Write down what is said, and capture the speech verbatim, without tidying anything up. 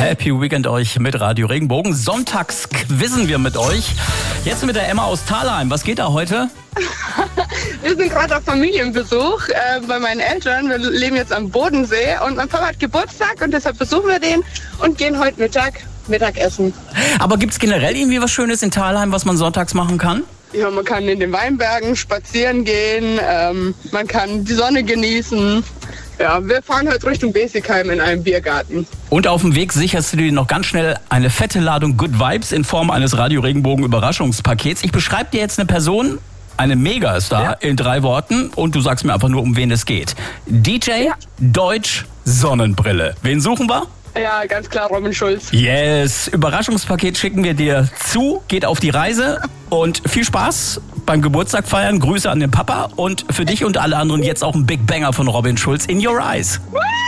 Happy Weekend euch mit Radio Regenbogen. Sonntags quizzen wir mit euch. Jetzt mit der Emma aus Thalheim. Was geht da heute? Wir sind gerade auf Familienbesuch äh, bei meinen Eltern. Wir leben jetzt am Bodensee und mein Papa hat Geburtstag und deshalb besuchen wir den und gehen heute Mittag Mittagessen. Aber gibt's generell irgendwie was Schönes in Thalheim, was man sonntags machen kann? Ja, man kann in den Weinbergen spazieren gehen, ähm, man kann die Sonne genießen. Ja, wir fahren heute Richtung Besigheim in einem Biergarten. Und auf dem Weg sicherst du dir noch ganz schnell eine fette Ladung Good Vibes in Form eines Radio Regenbogen Überraschungspakets. Ich beschreibe dir jetzt eine Person, eine Megastar, ja, in drei Worten und du sagst mir einfach nur, um wen es geht. D J, ja. Deutsch, Sonnenbrille. Wen suchen wir? Ja, ganz klar Robin Schulz. Yes, Überraschungspaket schicken wir dir zu, geht auf die Reise und viel Spaß beim Geburtstag feiern. Grüße an den Papa und für dich und alle anderen jetzt auch ein Big Banger von Robin Schulz, In Your Eyes.